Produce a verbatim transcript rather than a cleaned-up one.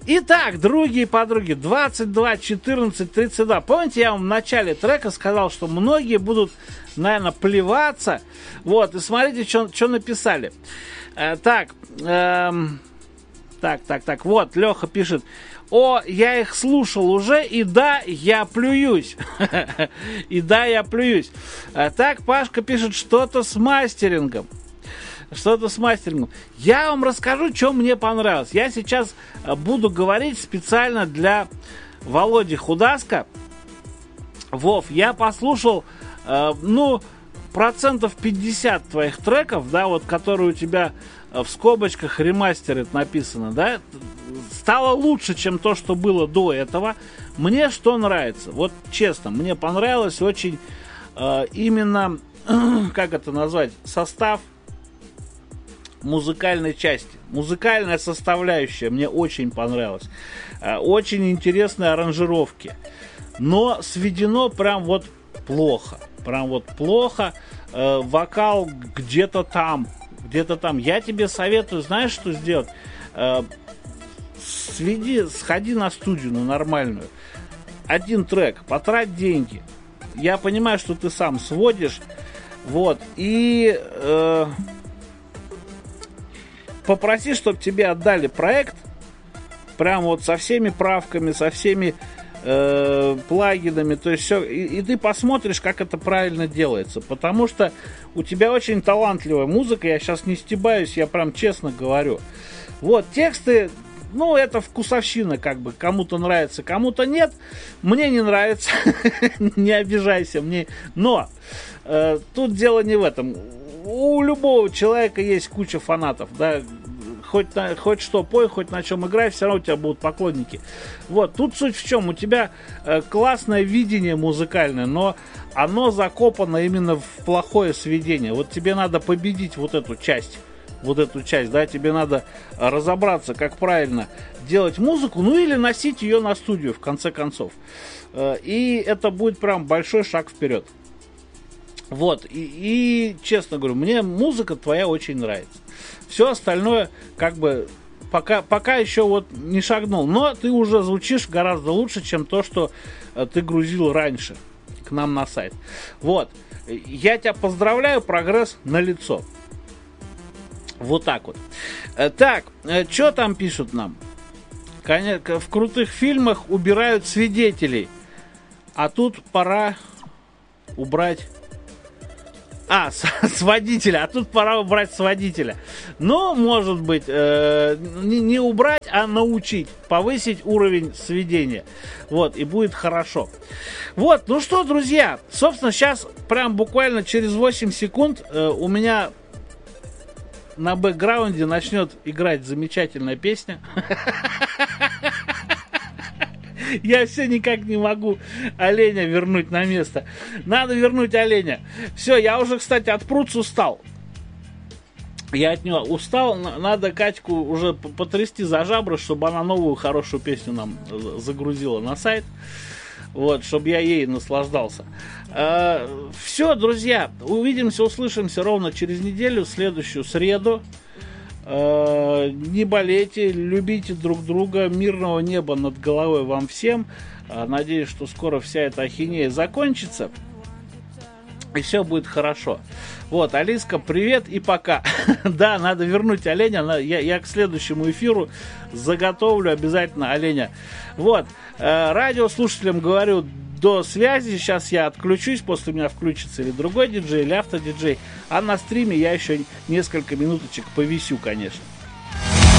Итак, другие подруги, двадцать два четырнадцать тридцать два. Помните, я вам в начале трека сказал, что многие будут, наверное, плеваться. Вот, и смотрите, что написали. Э, так, эм, так, так, так, вот, Леха пишет. О, я их слушал уже, и да, я плююсь. И да, я плююсь. Так, Пашка пишет, что-то с мастерингом. Что-то с мастерингом. Я вам расскажу, что мне понравилось. Я сейчас буду говорить специально для Володи Худаска. Вов, я послушал, э, ну, процентов пятьдесят твоих треков, да, вот, которые у тебя в скобочках ремастерит написано, да, стало лучше, чем то, что было до этого. Мне что нравится? Вот честно, мне понравилось очень э, именно, как это назвать, состав музыкальной части. Музыкальная составляющая мне очень понравилась. Э, очень интересные аранжировки. Но сведено прям вот плохо. Прям вот плохо. Э, вокал где-то там. Где-то там. Я тебе советую, знаешь, что сделать? Э, сведи, сходи на студию, на нормальную. Один трек, потрать деньги. Я понимаю, что ты сам сводишь. Вот. И э, попроси, чтобы тебе отдали проект. Прям вот со всеми правками, со всеми э, плагинами. То есть все. И, и ты посмотришь, как это правильно делается. Потому что у тебя очень талантливая музыка. Я сейчас не стебаюсь, я прям честно говорю. Вот, тексты. Ну, это вкусовщина, как бы. Кому-то нравится, кому-то нет. Мне не нравится. Не обижайся мне. Но э, тут дело не в этом. У любого человека есть куча фанатов, да. Хоть, на, хоть что пой, хоть на чем играй, все равно у тебя будут поклонники. Вот, тут суть в чем. У тебя э, классное видение музыкальное, но оно закопано именно в плохое сведение. Вот тебе надо победить вот эту часть. Вот эту часть, да, тебе надо разобраться, как правильно делать музыку, ну или носить ее на студию, в конце концов. И это будет прям большой шаг вперед. Вот, и, и честно говорю, мне музыка твоя очень нравится. Все остальное, как бы, пока, пока еще вот не шагнул, но ты уже звучишь гораздо лучше, чем то, что ты грузил раньше к нам на сайт. Вот, я тебя поздравляю, прогресс налицо. Вот так вот. Так, что там пишут нам? Конечно, в крутых фильмах убирают свидетелей. А тут пора убрать... А, с, с водителя. А тут пора убрать с водителя. Ну, может быть, э, не, не убрать, а научить. Повысить уровень сведения. Вот, и будет хорошо. Вот, ну что, друзья. Собственно, сейчас прям буквально через восемь секунд э, у меня... на бэкграунде начнет играть замечательная песня. Я все никак не могу оленя вернуть на место. Надо вернуть оленя. Все, я уже, кстати, от Пруц устал. Я от него устал. Надо Катьку уже потрясти за жабры, чтобы она новую хорошую песню нам загрузила на сайт. Вот, чтобы я ей наслаждался. Э, все, друзья, увидимся, услышимся ровно через неделю, в следующую среду. Э, не болейте, любите друг друга, мирного неба над головой вам всем. Э, надеюсь, что скоро вся эта ахинея закончится. И все будет хорошо. Вот, Алиска, привет и пока. Да, надо вернуть оленя. Я, я к следующему эфиру заготовлю обязательно оленя. Вот, э, радиослушателям говорю до связи. Сейчас я отключусь, после меня включится или другой диджей, или автодиджей. А на стриме я еще несколько минуточек повисю, конечно.